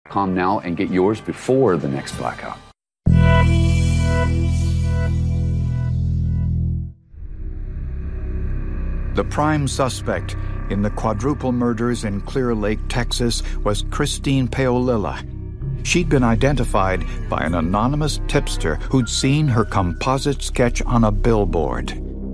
Now and get yours before the next blackout. The prime suspect in the quadruple murders in Clear Lake, Texas, was Christine Paolilla. She'd been identified by an anonymous tipster who'd seen her composite sketch on a billboard.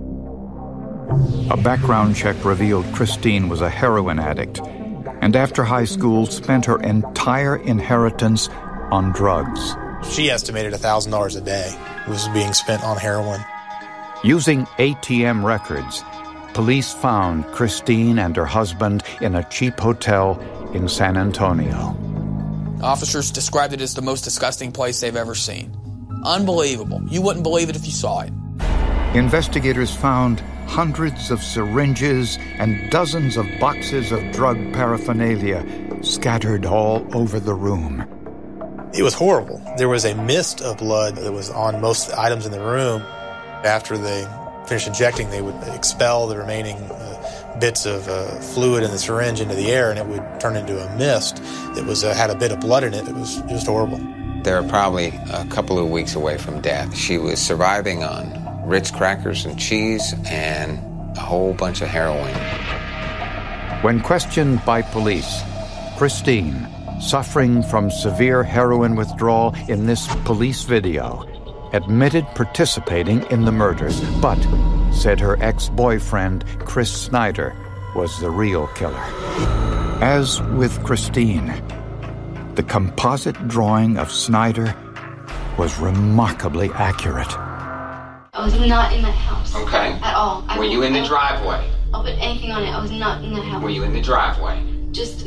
A background check revealed Christine was a heroin addict, and after high school spent her entire inheritance on drugs. She estimated $1,000 a day was being spent on heroin. Using ATM records, police found Christine and her husband in a cheap hotel in San Antonio. Officers described it as the most disgusting place they've ever seen. Unbelievable. You wouldn't believe it if you saw it. Investigators found hundreds of syringes and dozens of boxes of drug paraphernalia scattered all over the room. It was horrible. There was a mist of blood that was on most items in the room. After they finished injecting, they would expel the remaining bits of fluid in the syringe into the air, and it would turn into a mist that had a bit of blood in it. It was just horrible. They were probably a couple of weeks away from death. She was surviving on Ritz crackers and cheese and a whole bunch of heroin. When questioned by police, Christine, suffering from severe heroin withdrawal in this police video, admitted participating in the murders, but said her ex-boyfriend, Chris Snyder, was the real killer. As with Christine, the composite drawing of Snyder was remarkably accurate. I was not in that house. Okay. At all. Were you in the driveway? I'll put anything on it. I was not in that house. Were you in the driveway? Just,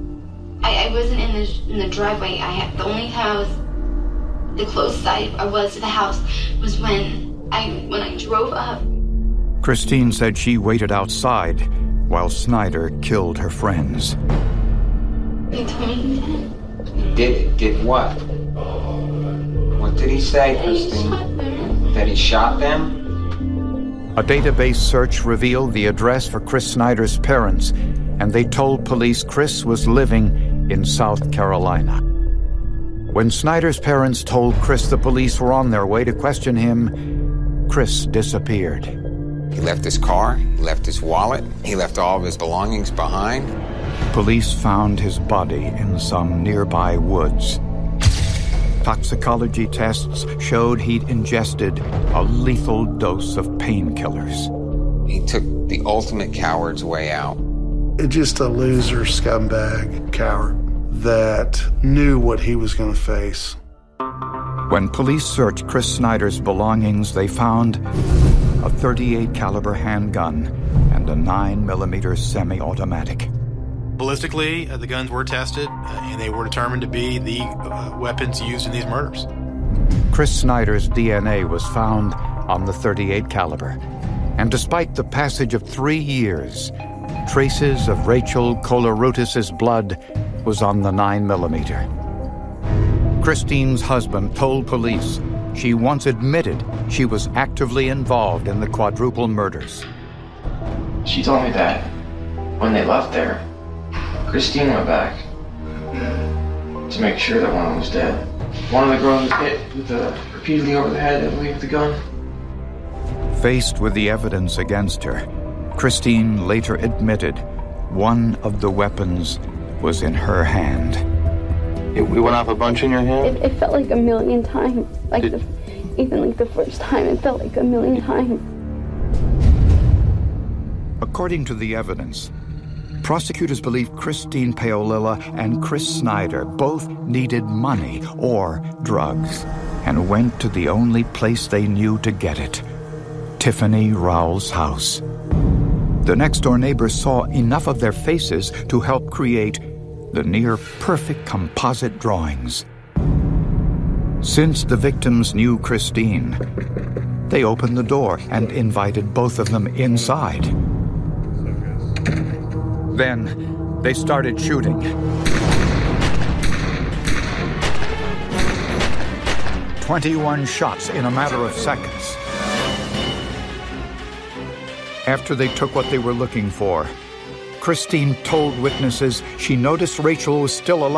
I wasn't in the driveway. The only time I was, the closest I was to the house was when I drove up. Christine said she waited outside while Snyder killed her friends. He told me he did. He did it? Did what? What did he say, Christine? That he shot them? A database search revealed the address for Chris Snyder's parents, and they told police Chris was living in South Carolina. When Snyder's parents told Chris the police were on their way to question him, Chris disappeared. He left his car, he left his wallet, he left all of his belongings behind. Police found his body in some nearby woods. Toxicology tests showed he'd ingested a lethal dose of painkillers. He took the ultimate coward's way out. It's just a loser, scumbag, coward that knew what he was going to face. When police searched Chris Snyder's belongings, they found a .38 caliber handgun and a 9mm semi-automatic. Ballistically, the guns were tested, and they were determined to be the weapons used in these murders. Chris Snyder's DNA was found on the .38 caliber, and despite the passage of 3 years, traces of Rachel Kolaroutis' blood was on the 9mm. Christine's husband told police she once admitted she was actively involved in the quadruple murders. She told me that when they left there, Christine went back to make sure that one of them was dead. One of the girls was hit repeatedly over the head, I believe, with the gun. Faced with the evidence against her, Christine later admitted one of the weapons was in her hand. It went off a bunch in your hand? It felt like a million times. Even the first time, it felt like a million times. According to the evidence, prosecutors believe Christine Paolilla and Chris Snyder both needed money or drugs and went to the only place they knew to get it, Tiffany Rowell's house. The next-door neighbors saw enough of their faces to help create the near-perfect composite drawings. Since the victims knew Christine, they opened the door and invited both of them inside. Then they started shooting. 21 shots in a matter of seconds. After they took what they were looking for, Christine told witnesses she noticed Rachel was still alive.